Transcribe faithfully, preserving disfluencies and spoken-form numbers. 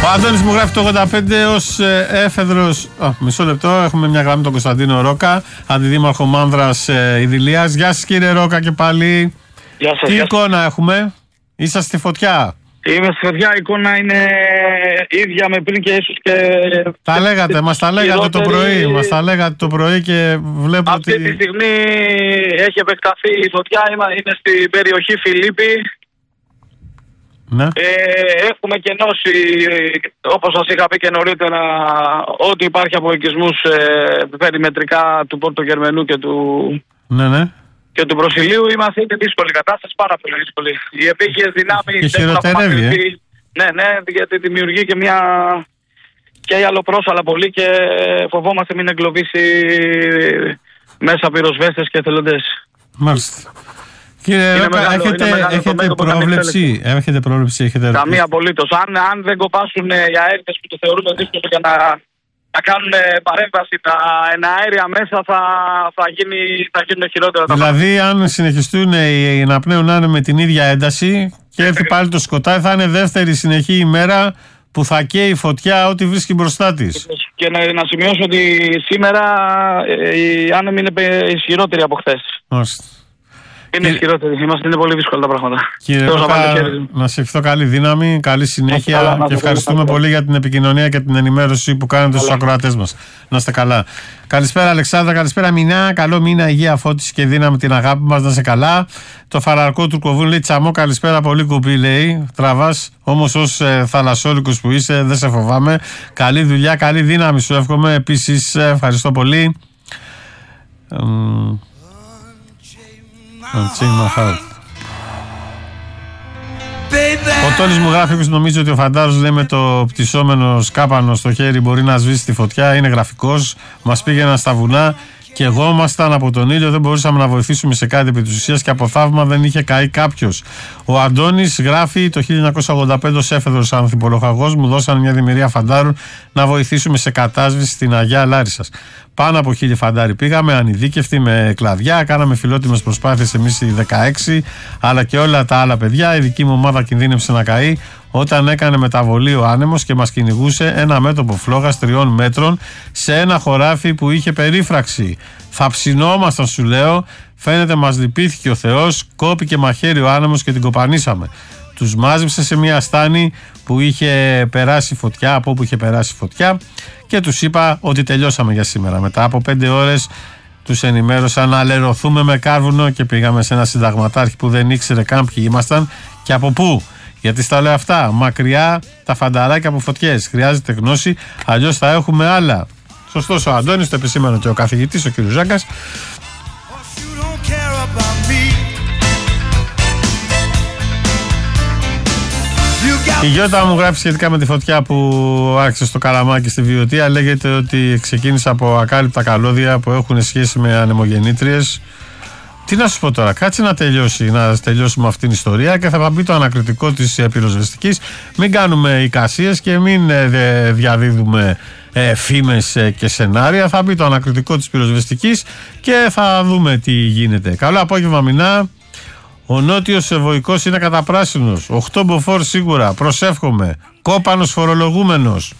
Άντωνης μου γράφει το ογδόντα πέντε ως ε, έφεδρος. Α, μισό λεπτό, έχουμε μια γραμμή τον Κωνσταντίνο Ρόκα, αντιδήμαρχο Μάνδρας ε, Ιδηλίας. Γεια σας κύριε Ρόκα και πάλι. Γεια σας. Τι γεια εικόνα σας. Έχουμε, είσαστε στη φωτιά. Είμαι στη φωτιά, η εικόνα είναι ίδια με πριν και ίσως και... Τα λέγατε, μας τα λέγατε το πρωί, μας τα λέγατε το πρωί και βλέπω αυτή ότι... τη στιγμή έχει επεκταθεί η φωτιά, είναι στην περιοχή Φιλίππη. Ναι. Ε, έχουμε κενώσει, όπως σας είχα πει και νωρίτερα, ότι υπάρχει από οικισμούς ε, περιμετρικά του Πορτογερμενού και του, Ναι, ναι. και του Προσιλίου. Είμαστε σε δύσκολη κατάσταση, πάρα πολύ δύσκολη. Οι επίγειες δυνάμεις... Και χειροτερεύει, ε. Ναι, ναι, γιατί δημιουργεί και μια... και η αλλοπρόσαλα πολύ και φοβόμαστε μην εγκλωβίσει μέσα πυροσβέστες και εθελοντές. Μάλιστα. Κύριε Ρόκα, έχετε, έχετε, πρόβλεψη, έχετε πρόβλεψη, έχετε... Καμία απολύτως. Αν, αν δεν κοπάσουν οι αέριτες που το θεωρούμε δύσκολο για να, να κάνουν παρέμβαση τα εναέρια μέσα, θα, θα, γίνει, θα γίνουν χειρότερα τα πράγματα. Δηλαδή, αν συνεχιστούν οι αναπνέουν άνε με την ίδια ένταση και έρθει πάλι το σκοτάδι, θα είναι δεύτερη συνεχή ημέρα που θα καίει η φωτιά ό,τι βρίσκει μπροστά της. Και να, να σημειώσω ότι σήμερα οι άνεμοι είναι ισχυρότεροι από χθες. Μάλιστα. Είναι Κύριε... ισχυρότεροι, είμαστε, είναι πολύ δύσκολα τα πράγματα. Κύριε Ρόκα, να σε ευχηθώ καλή δύναμη, καλή συνέχεια καλά, και ευχαριστούμε καλά. πολύ για την επικοινωνία και την ενημέρωση που κάνετε στους ακροατές μας. Να είστε καλά. Καλησπέρα Αλεξάνδρα, καλησπέρα Μινά. Καλό μήνα, υγεία, φώτιση και δύναμη την αγάπη μας, να είστε καλά. Το φαραρκό του Κοβούν λέει Τσαμό, καλησπέρα, πολύ κουμπί λέει. Τραβάς όμως ως ε, θαλασσόρικος που είσαι, δεν σε φοβάμαι. Καλή δουλειά, καλή δύναμη σου εύχομαι. Επίσης, ε, ευχαριστώ πολύ. Ο Τόνης μου γράφει πως νομίζει ότι ο Φαντάρος λέει με το πτυσσόμενο σκάπανο στο χέρι μπορεί να σβήσει τη φωτιά, είναι γραφικός, μας πήγαιναν στα βουνά και εγώ ήμασταν από τον ήλιο, δεν μπορούσαμε να βοηθήσουμε σε κάτι επί της ουσίας και από θαύμα δεν είχε καεί κάποιος. Ο Αντώνης γράφει το χίλια εννιακόσια ογδόντα πέντε ως έφεδρος ανθιπολοχαγός μου δώσαν μια δημιουργία φαντάρων να βοηθήσουμε σε κατάσβηση στην Αγιά Λάρισσας. Πάνω από χίλιοι φαντάροι πήγαμε, ανειδίκευτοι με κλαδιά, κάναμε φιλότιμες προσπάθειες εμείς οι δεκαέξι, αλλά και όλα τα άλλα παιδιά. Η δική μου ομάδα κινδύνευσε να καεί όταν έκανε μεταβολή ο άνεμος και μας κυνηγούσε ένα μέτωπο φλόγας τριών μέτρων σε ένα χωράφι που είχε περίφραξη. Θα ψινόμασταν, σου λέω, φαίνεται μας λυπήθηκε ο Θεός, κόπηκε μαχαίρι ο άνεμος και την κοπανίσαμε. Τους μάζεψε σε μια στάνη που είχε περάσει φωτιά, από όπου είχε περάσει φωτιά και τους είπα ότι τελειώσαμε για σήμερα. Μετά από πέντε ώρες τους ενημέρωσα να αλερωθούμε με κάρβουνο και πήγαμε σε ένα συνταγματάρχη που δεν ήξερε καν ποιοι ήμασταν και από πού. Γιατί στα λέω αυτά, μακριά τα φανταράκια από φωτιές. Χρειάζεται γνώση, αλλιώς θα έχουμε άλλα. Σωστός ο Αντώνης, το επισήμανε και ο καθηγητής, ο κ. Ζάγκας. Η Γιώτα μου γράφει σχετικά με τη φωτιά που άρχισε στο Καλαμάκι στη Βιωτία. Λέγεται ότι ξεκίνησε από ακάλυπτα καλώδια που έχουν σχέση με ανεμογεννήτριες. Τι να σου πω τώρα, κάτσε να τελειώσει, να τελειώσουμε αυτήν την ιστορία και θα μπει το ανακριτικό της πυροσβεστικής. Μην κάνουμε εικασίες και μην ε, διαδίδουμε ε, φήμες ε, και σενάρια. Θα μπει το ανακριτικό της πυροσβεστικής και θα δούμε τι γίνεται. Καλό απόγευμα Μινά. Ο νότιος ευωικός είναι καταπράσινος. οκτώ μποφόρ σίγουρα. Προσεύχομαι. Κόπανος φορολογούμενος.